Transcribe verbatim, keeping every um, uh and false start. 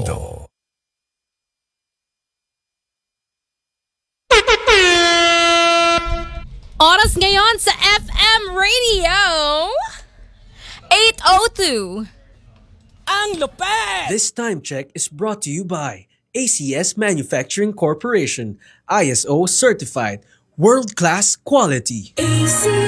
Mundo. Oras ngayon sa F M Radio eight oh two. Ang lupet! This time check is brought to you by A C S Manufacturing Corporation, I S O certified, world-class quality.